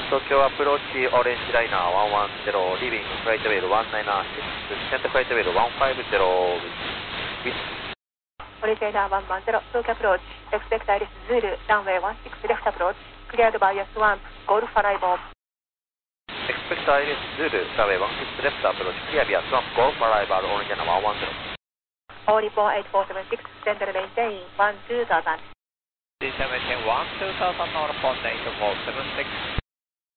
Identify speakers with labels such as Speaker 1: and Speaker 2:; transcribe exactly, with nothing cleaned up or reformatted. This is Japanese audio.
Speaker 1: 東京アプローチオレンジライナーいちいちゼロ、リビングフライトウェイルいちきゅうろく、センターフライトウェイルいちごゼロ、ウィズ。
Speaker 2: オレンジライナーいちいちゼロ、東京アプローチ、エクスペクトアイリスズール、ランウェイじゅうろくレフトアプローチ、クリアードバイアスワン、ゴルフアライボン。
Speaker 1: エクスペクトアイリスズール、ランウェイじゅうろくレフトアプローチ、クリアビアスワン、ゴルフアライバル、オレンジライナーいちいちゼロ。
Speaker 2: All report eight four seven six, send and maintain one two thousand.
Speaker 3: D seven one two thousand, Northbound eight four seven six.